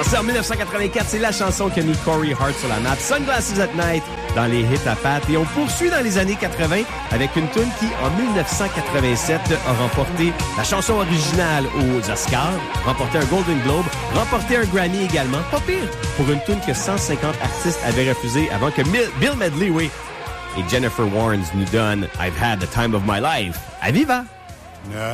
Lancé en 1984, c'est la chanson qui a mis Corey Hart sur la map. Sunglasses at Night dans les hits à Pat. Et on poursuit dans les années 80 avec une tune qui, en 1987, a remporté la chanson originale aux Oscars, remporté un Golden Globe, remporté un Grammy également. Pas pire pour une tune que 150 artistes avaient refusé avant que Bill Medley, oui, et Jennifer Warnes nous donnent I've Had the Time of My Life. À Viva! No.